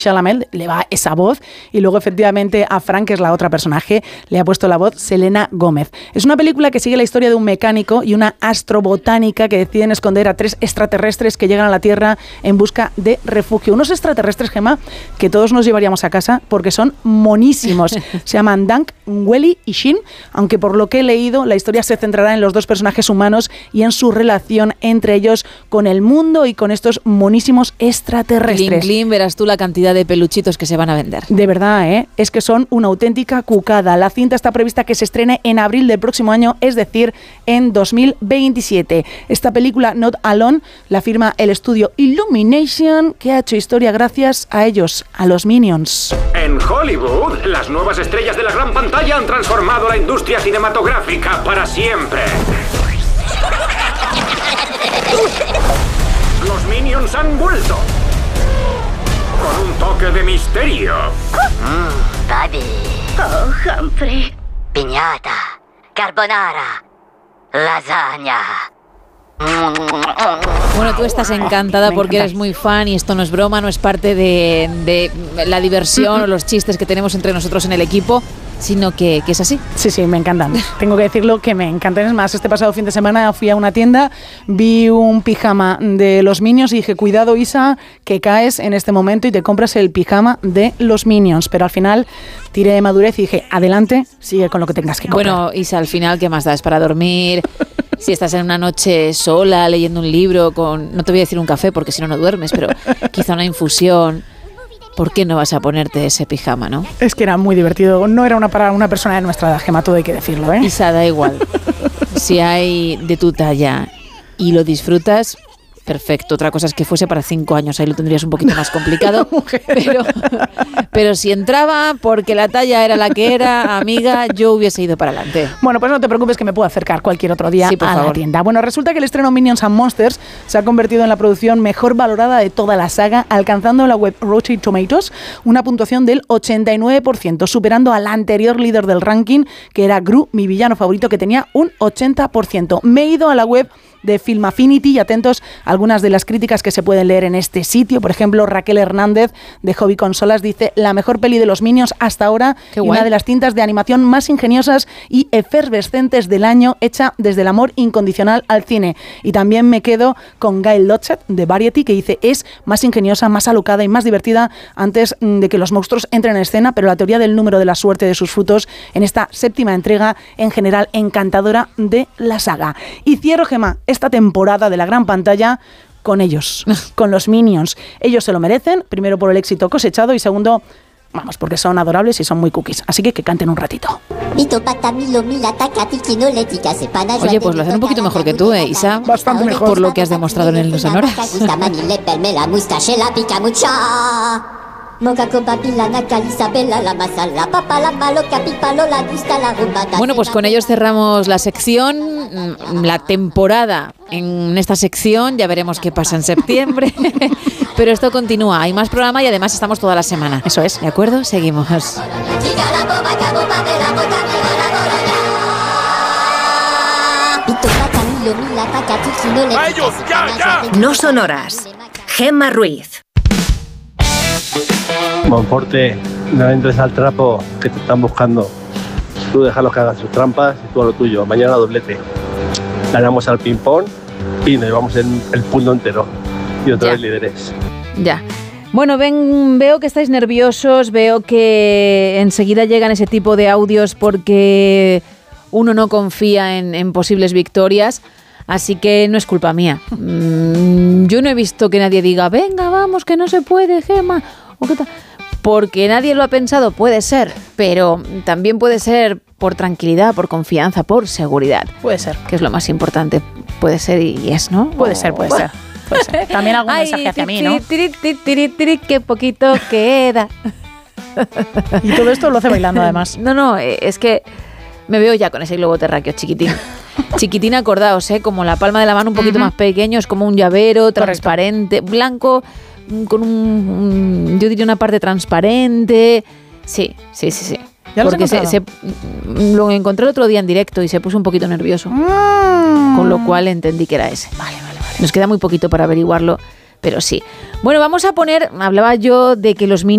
Chalamet le va esa voz y luego efectivamente a Frank, que es la otra personaje, le ha puesto la voz Selena Gómez. Es una película que sigue la historia de un mecánico y una astrobotánica que deciden esconder a 3 extraterrestres que llegan a la Tierra en busca de refugio. Unos extraterrestres, Gemma, que todos nos llevaríamos a casa porque son monísimos. Se llaman Dank, Welly y Shin, aunque por lo que he leído la historia se centrará en los 2 personajes humanos y en su relación entre ellos con el mundo y con estos monísimos extraterrestres. Clean, clean, verás tú la cantidad de peluchitos que se van a vender. De verdad, es que son una auténtica cucada. La cinta está prevista que se estrene en abril del próximo año, es decir, en 2027. Esta película, Not Alone, la firma el estudio Illumination, que ha hecho historia gracias a ellos, a los Minions. En Hollywood, las nuevas estrellas de la gran pantalla han transformado la industria cinematográfica para siempre. Los Minions han vuelto. Con un toque de misterio. Baby. Oh, Humphrey. Piñata. Carbonara. Lasagna. Bueno, tú estás encantada porque eres muy fan y esto no es broma, no es parte de la diversión o los chistes que tenemos entre nosotros en el equipo, sino que es así. Sí, me encantan. Tengo que decirlo que me encantan. Es más, este pasado fin de semana fui a una tienda, vi un pijama de los Minions y dije, cuidado Isa, que caes en este momento y te compras el pijama de los Minions. Pero al final tiré de madurez y dije, adelante, sigue con lo que tengas que comprar. Bueno, Isa, al final, ¿qué más da? Es para dormir. Si estás en una noche sola leyendo un libro con, no te voy a decir un café porque si no duermes, pero quizá una infusión, ¿por qué no vas a ponerte ese pijama, no? Es que era muy divertido, no era para una persona de nuestra edad, Gemma, todo hay que decirlo, ¿eh? Isa, da igual, si hay de tu talla y lo disfrutas, perfecto. Otra cosa es que fuese para 5 años, ahí lo tendrías un poquito más complicado, pero si entraba porque la talla era la que era, amiga, yo hubiese ido para adelante. Bueno, pues no te preocupes que me puedo acercar cualquier otro día a favor. La tienda. Bueno, resulta que el estreno Minions and Monsters se ha convertido en la producción mejor valorada de toda la saga, alcanzando en la web Rotten Tomatoes una puntuación del 89%, superando al anterior líder del ranking, que era Gru, mi villano favorito, que tenía un 80%. Me he ido a la web de Film Affinity y atentos a algunas de las críticas que se pueden leer en este sitio. Por ejemplo, Raquel Hernández de Hobby Consolas dice: la mejor peli de los Minions hasta ahora y una de las cintas de animación más ingeniosas y efervescentes del año, hecha desde el amor incondicional al cine. Y también me quedo con Gail Lodgett de Variety, que dice: es más ingeniosa, más alocada y más divertida antes de que los monstruos entren en escena, pero la teoría del número de la suerte de sus frutos en esta 7ª entrega, en general encantadora de la saga. Y cierro, Gemma, esta temporada de la gran pantalla con ellos, con los Minions. Ellos se lo merecen, primero por el éxito cosechado y segundo, vamos, porque son adorables y son muy cookies. Así que canten un ratito. Oye, pues lo hacen un poquito mejor que tú, Isa. Bastante mejor. Por lo que has demostrado en el Los Sonoras. Bueno, pues con ellos cerramos la sección, la temporada en esta sección. Ya veremos qué pasa en septiembre. Pero esto continúa, hay más programa y además estamos toda la semana. Eso es. ¿De acuerdo? Seguimos. ¡A ellos! ¡Ya! No Sonoras. Gemma Ruiz. Monforte, no entres al trapo que te están buscando. Tú déjalos que hagan sus trampas y tú a lo tuyo. Mañana doblete. Ganamos al ping-pong y nos llevamos el punto entero. Y otra vez líderes. Ya. Bueno, veo que estáis nerviosos, veo que enseguida llegan ese tipo de audios porque uno no confía en posibles victorias. Así que no es culpa mía. Yo no he visto que nadie diga, venga, vamos, que no se puede, Gemma. ¿O qué tal? Porque nadie lo ha pensado, puede ser, pero también puede ser por tranquilidad, por confianza, por seguridad. Puede ser. Que es lo más importante. Puede ser y es, ¿no? Puede ser. También algún mensaje hacia mí, ¿no? Qué poquito queda. Y todo esto lo hace bailando, además. No, es que me veo ya con ese globo terráqueo chiquitín. Chiquitín, acordaos, como la palma de la mano un poquito más pequeño, es como un llavero transparente, blanco, con yo diría una parte transparente. Sí. ¿Ya porque lo encontré el otro día en directo y se puso un poquito nervioso. Con lo cual entendí que era ese. Vale. Nos queda muy poquito para averiguarlo, pero sí. Bueno, vamos a poner, hablaba yo de que los